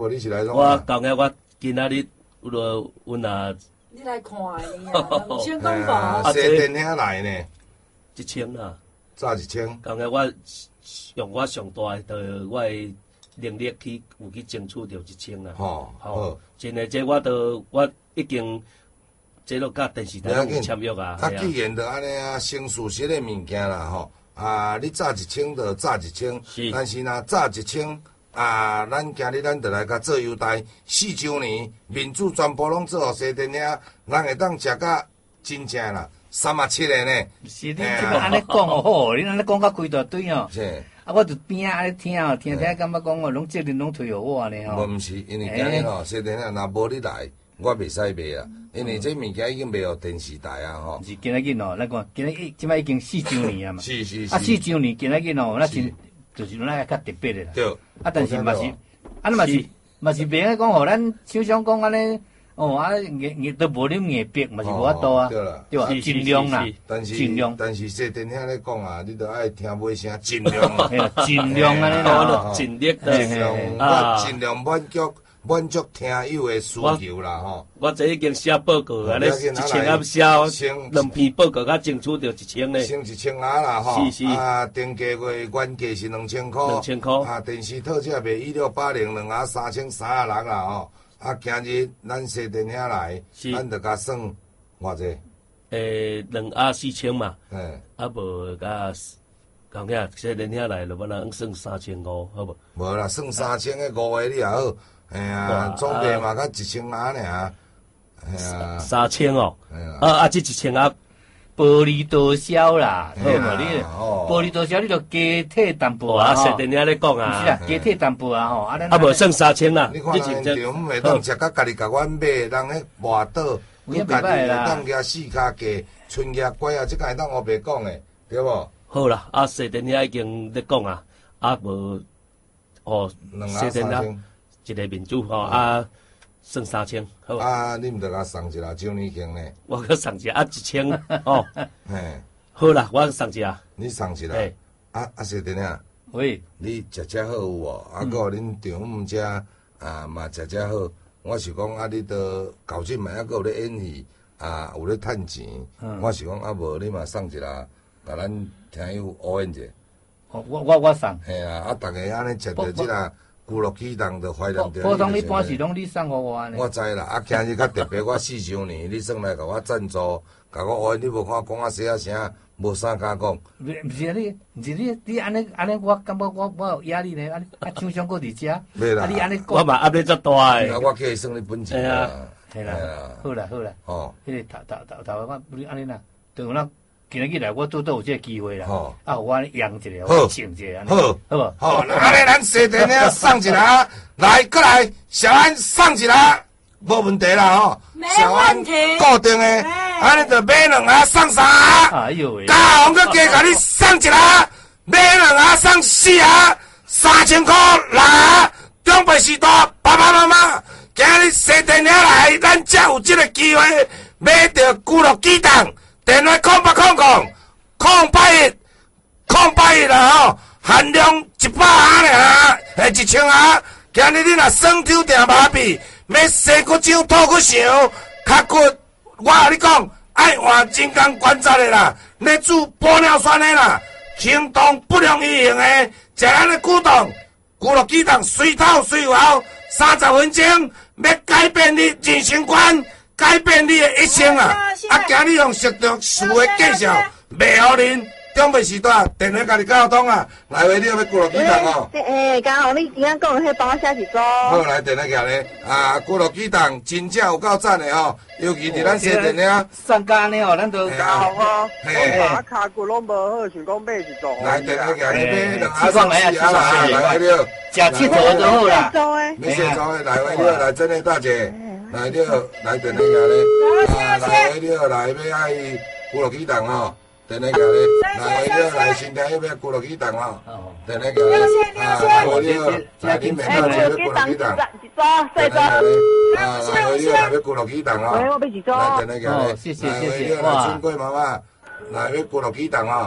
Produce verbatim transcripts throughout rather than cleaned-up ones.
无你是来创？ 我讲个，我今仔日有落阮啊。 你来看呢啊，五千公磅。 啊，西电遐来呢？ 一千啦。 早一千。 讲个我用我上大的我的能力去有去争取到一千啦。 吼好， 真诶，这我都我已经。这落甲电视台有签约啊！ 啊，既然就安尼啊，成熟些个物件啦吼，啊，你早一千就早一千，但是若早一千啊，咱今日咱就来甲做优待，四周年面子全部拢做互西电遐，人会当食甲真正啦，三啊七个呢。 是你即摆安尼讲哦好，你安尼讲甲规大堆哦。 是。 啊，我就边仔安尼听哦，听听感觉讲哦，拢责任拢推互我安尼吼。 无毋是，因为今日吼西电遐若无你来。我袂使卖啊，因为这物件已经卖互电视台啊，吼。 是今仔日哦，咱讲今仔日即摆已经四周年啊嘛。 是是是。 啊，四周年今仔日哦，那真就是咱较特别的啦。 对。 啊，但是嘛是，啊，嘛是嘛是袂个讲，互咱厂商讲安尼，哦啊，硬硬都无恁硬逼，嘛是无法度啊。 对啦。 对啊，尽量啦。 但是尽量。 但是说电遐咧讲啊，你都爱听尾声，尽量啊。 尽量安尼啦， 尽力尽量，我尽量满足。满足听友的需求啦，吼！ 我这已经写报告啊，咧一千啊写两篇报告，甲争取到一千咧。 升一千啊啦，吼！ 是是。 啊，定价月原价是两千块。 两千块。 啊，电视特价卖一六八零，两啊三千三啊六啦，吼！啊，今日咱西电遐来，咱就甲算偌济？ 诶，两啊四千嘛。 诶。 啊无甲。讲起西电遐来，就要咱算三千五，好无？ 无啦，算三千个五个你也好。哎呀，总价嘛，甲一千啊尔，哎呀， 三千哦，啊啊，这一千啊， 薄利多销啦，好无你？薄利多销，你着加体淡薄啊， 实电遐咧讲啊， 是啊，加体淡薄啊吼，啊， 啊无算三千啦， 你看人场袂当食甲家己甲阮买，人咧外岛，佮家己会当举四家价，春叶龟啊，即个会当我白讲诶，对无？ 好啦，啊，实电遐已经咧讲啊，啊无，哦，实电遐。一个民主吼啊，算三千，好啊，你毋得甲送一个周年庆呢？ 我甲送一个啊，一千哦。 嘿， 好啦，我送一个。 你送一个。啊啊，小弟啊， 喂， 你食食好有无？啊，个恁丈夫遮啊嘛食食好。我是讲啊，你都搞进门啊，个有咧演戏啊，有咧趁钱。我是讲啊，无你嘛送一个，甲咱听友応援者。 哦，我我我送。 嘿啊，啊，逐个安尼食着即个。娱乐启动就怀念着。 普通一般是拢你送互我呢。 我知啦，啊，今日较特别，我四周年，你算来甲我赞助，甲我援，你无看讲啊细啊声，无啥敢讲。 毋是啊，你毋是你你安尼安尼，我感觉我我有压力呢。啊啊，厂商搁伫遮。 袂啦。 啊，你安尼讲。 我嘛压力足大诶。 我去算你本钱啦。 系啦。好啦好啦。哦。迄个头头头头我不是安尼啦，就有咱。今日来，我拄到有这个机会啦，啊，我养一个，我请一个，好，好不？ 好，安尼咱西电遐送一个，来，过来，小安送一个，无问题啦吼。 没问题。 固定的，安尼就买两盒送三盒。 哎呦喂！ 加红个加甲你送一盒，买两盒送四盒，三千块六盒。中北时代爸爸妈妈，今日西电遐来，咱才有这个机会买到娱乐机动。电话空八空空空八一空八一啦吼，限量一百盒尔，诶一千盒。今日你若酸抽定麻痹，要西骨掌吐骨肠，脚骨，我甲你讲，爱换金刚关节的啦，要煮玻尿酸的啦，行动不良于行的，食咱的古董，娱乐机动随透随滑，三十分钟要改变你人生观。改变你的一生啊！啊，今日用熟读书的介绍，卖互恁中北时代电话甲你交通啊！来回你要娱乐机动哦。 诶，刚好你今仔讲迄帮我写一组。 好，来电话寄咧啊！娱乐机动真正有够赞的吼，尤其伫咱西电遐。 上家呢吼，咱都搞哦。我把卡骨拢无好，想讲买一组。 来电话寄咧，买两七块来啊，七块来， 来回了。 食七组就好啦。 没写组的，来回了，来真的大姐。来了，来电话寄咧，啊，来回了，来要爱娱乐机动吼，电话寄咧，来回了，来先听要娱乐机动吼，电话寄咧，啊，来回了，来恁妹妹要娱乐机动，电话寄咧，啊，来回了，来要娱乐机动吼，来电话寄咧， 谢谢谢谢， 来回了，来春桂妈妈，来要娱乐机动吼，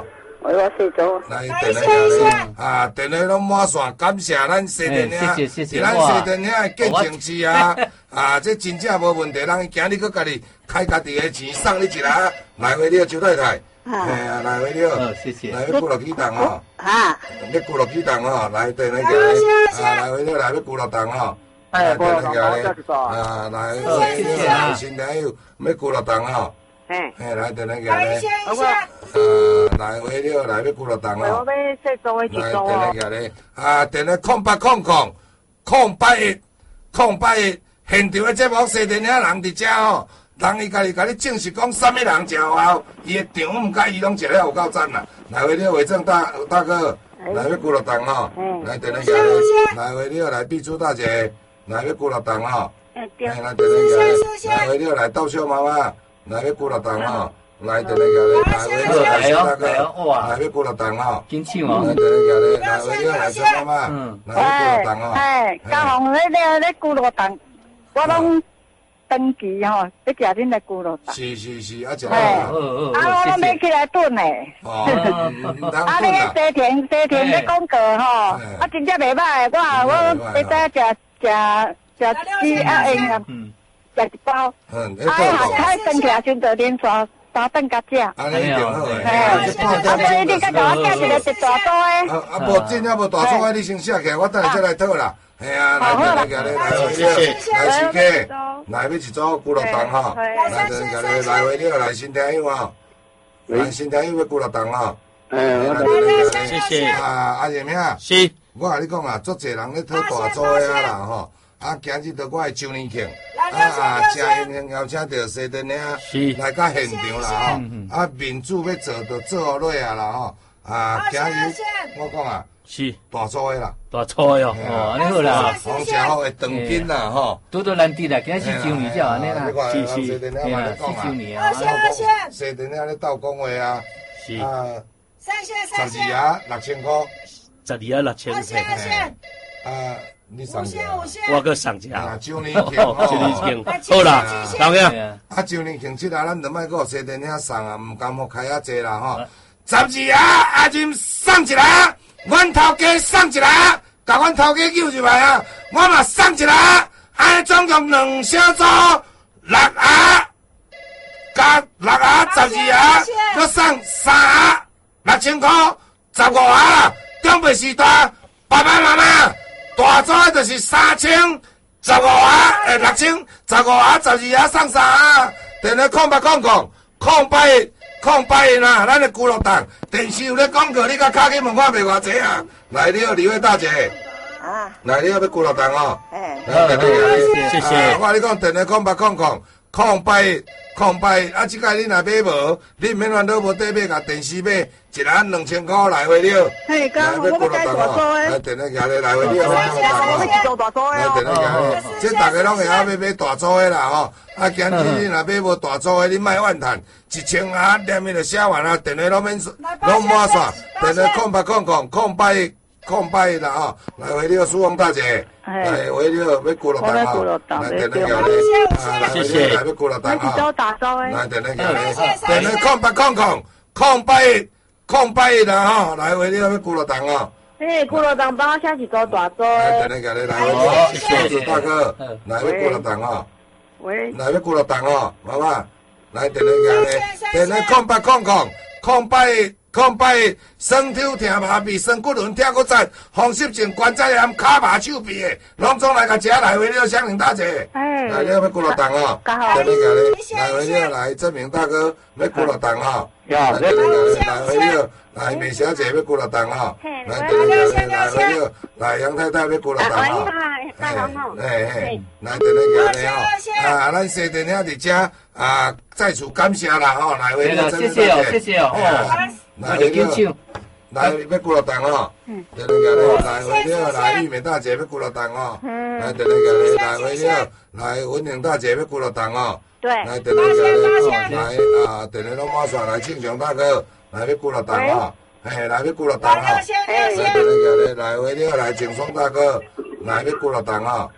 我我谢周。 来电话下啊，电话拢满线，感谢咱西电遐，是咱西电遐的见证词啊！啊，这真正无问题，人今日佮家己开家己的钱送你一个，来回了周太太，哎呀，来回了， 谢谢， 来要鼓落启动哦， 啊， 要鼓落启动哦，来电话下啊，来回了来要鼓落动哦。哎，电话下啊，来回了新朋友要鼓落动哦。 哎， 哎，来电话下咧， 我呃，来回了来要鼓落动哦。 我要谢周的一来， 周电话哦。 下咧，啊，电话空八空空空八一空八一，现场的节目西电遐人伫遮哦，人伊家己甲你证实讲啥物人食后，伊的场毋甲伊拢食了有够赞啦。来回了伟正大大哥，来要鼓落动哦，来电话下咧，来回了来碧珠大姐，来要鼓落动哦，哎，来电话下咧，来回了来豆秀妈妈，来要鼓落动哦。来，电话下咧，来回了来小大哥，来要鼓落动哦。 紧唱哦。 来，电话下咧，来回了来小妈妈，来要鼓落动哦。 哎，嘉宏，你你你鼓落动，我拢登记吼，你家恁来鼓落动。 是是是，啊，真好。啊，我拢要起来炖诶。 哦，唔当啊， 炖啦。 你西田西田咧广告吼，啊，真正袂歹，我我会使食食食鸡啊，用啊，食一包。 嗯， 啊，还还生起来就得连续三顿甲食。 安尼就好诶。 哎，啊，所以你甲甲我寄一个一大包诶。 啊啊，无真正无大数诶，你先写起来，我等下再来讨啦。系啊，来电话下咧，来回了，来司机，来要一组鼓落动吼，来电话下咧，来回了，来新听友吼，来新听友要鼓落动吼。嗯，来电话下咧， 谢谢。 啊，阿爷兄， 是， 我甲你讲啊，足侪人咧讨大组诶啊啦吼。啊，今日到我的周年庆，啊啊，真荣幸邀请到西电遐来到现场啦吼，啊，面子要做就做好落啊啦吼，啊，今日我讲啊， 是大组的啦， 大错哟， 哦，安尼好啦， 好食好的长筋啦吼， 拄到难得啦，今日四周年才安尼啦， 是是， 是啊，四周年啊， 西电遐咧斗讲话啊， 是啊，十二啊六千块， 十二啊六千块， 啊。你上只， 我搁上只， 啊，周年庆， 周年庆，好啦，当然， 啊，周年庆即下咱就莫搁西电遐送啊，毋甘好开遐济啦吼。十二啊，阿金送一个，阮头家送一个，甲阮头家救入来啊，我嘛送一个，安尼总共两小组，六盒，加六盒十二盒，搁送三盒，六千块，十五盒啦，中北时代，爸爸妈妈。大组就是三千，十五盒，诶，六千，十五盒，十二盒送三盒。电话空八空空，空八空八啦，咱的鼓乐档，电视有咧广告，你甲卡去问看卖偌济啊？来了，李慧大姐， 啊， 来了要鼓乐档哦。 哎， 谢谢。 我你讲电话空八空空，空八空八，啊，即摆你若买无，你毋免烦恼无得买，甲电视买。一人两千块来回了， 嘿，刚我要改大组诶， 来电话下咧来回了， 我要做大组诶来电话下咧，这大家拢会晓要买大组诶啦吼。啊，今日你若买无大组诶，你莫怨叹，一千盒念伊就写完啊，电话拢免拢满线，电话空八空空空八空八啦吼，来回了苏旺大姐，来回了要鼓乐档吼，来电话下咧，啊，来回了来要鼓乐档吼，来电话下咧，电话空八空空空八。空八啦吼，来回你要鼓乐档哦。 嘿，鼓乐档帮我写一组大组来， 诶。 等下来来，我谢谢大哥，来要鼓乐档哦。 喂， 来要鼓乐档哦，妈妈，来电话下咧，电话空八空空空八空八，双手听麻痹，双骨轮听骨赞，风湿症、关节炎、骹麻手臂的，拢总来甲食来回了香菱大姐。 哎， 来了要鼓乐档哦，电话下咧，来回了来证明大哥要鼓乐档哦。来电话下咧，来回了。来，梅小姐要鼓乐档吼，来电话下咧，来回了，来杨太太要鼓乐档吼，嘿嘿，来电话下咧吼，啊，咱西电遐伫遮啊，再次感谢啦吼，来回了， 谢谢哦，谢谢哦， 来回了，来要鼓乐档吼，电话下咧，来回了，来玉美大姐要鼓乐档吼，来电话下咧，来回了，来文玲大姐要鼓乐档吼，来电话下咧，来啊，电话拢满线，来庆祥大哥。来要鼓乐档吼，嘿，来要鼓乐档吼，来电话下咧，来回了，来景双大哥，来要鼓乐档吼，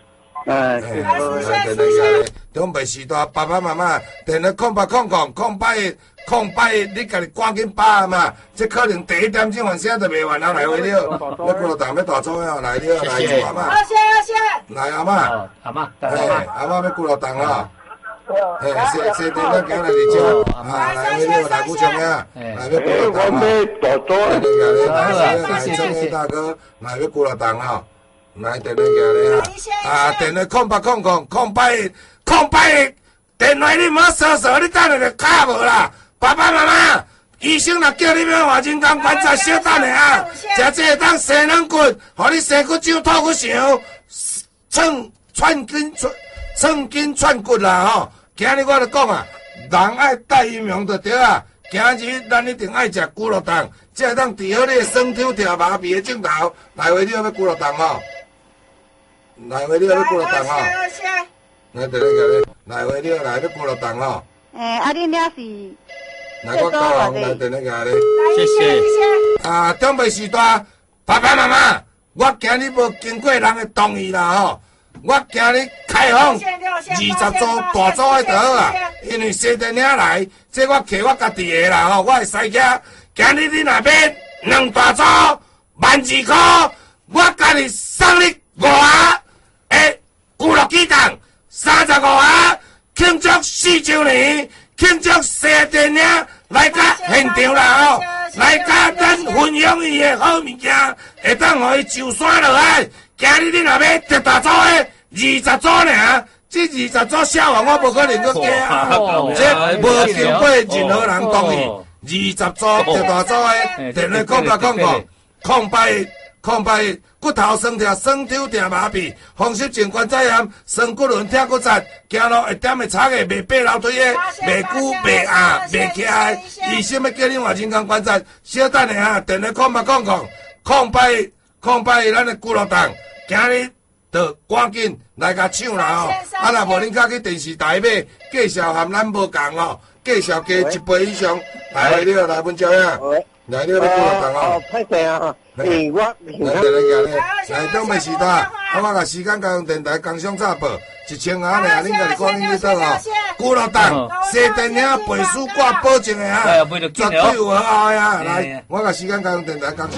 哎， 来电来个，中北时代爸爸妈妈电了空八空空空八空八，你家己赶紧把嘛，这可能第一点钟完声就袂完了，来回了，要过来当要大作啊，来了来做阿妈， 谢谢谢， 来阿妈， 阿妈， 哎阿妈要过来当啊。哎，谢谢电了，今日嚟接啊，来回了来鼓掌呀，来要过来当啊，来来正月大哥，来要过来当啊。来电话过来啊！啊，电话空八空空空八空八，电话你莫扫扫，你等下就卡无啦。爸爸妈妈，医生若叫你要换人工观察，小等下啊！食这个当生软骨，互你生骨少，吐骨少，寸串筋串寸筋串骨啦吼！今日我就讲啊，人爱戴阴阳就对啊。今日咱一定爱食骨肉蛋，这当治好你的酸痛条麻痹的症头。来回你要骨肉蛋吼。来回你要过来当吼，来电话过来，来回你来要过来当吼。 诶，啊，恁遐是？ 来我高雄来电话过来。 谢谢。 啊，中北时代爸爸妈妈，我今日无经过人的同意啦吼，我今日开放二十组大组的就好啊，因为西电影来，这我摕我家己的啦吼，我会使起。今日你若要两大组万二块，我家己送你五盒。诶，骨肉鸡蛋三十五盒，庆祝四周年，庆祝西电影来甲现场啦吼，来甲咱分享伊的好物件，会当互伊上山落来。今日你若要特大组的二十组尔，这二十组销完我无可能去加啊，这无经过任何人同意，二十组特大组的，电话空八空空空八空八。骨头酸痛、酸痛痛麻痹，风湿症、关节炎、酸骨轮、痛骨折，走路一点会差个，袂爬楼梯个，袂久、袂硬、袂起来。医生要叫你换人工关节，小等下啊，电话空八空空空八空八，咱的骨肉蛋，今日就赶紧来甲抢啦吼！啊，若无恁甲去电视台买，介绍含咱无共吼，介绍加一倍以上，来了来阮遮呀。来，你要过来当哦！ 歹势啊！诶，我来来来来，来东北时代，啊，我甲时间交通电台工商插报一千盒尔，恁家己看恁去倒哦。骨肉蛋，西电影倍数挂保证的啊，绝对有好后呀！来，我甲时间交通电台工商。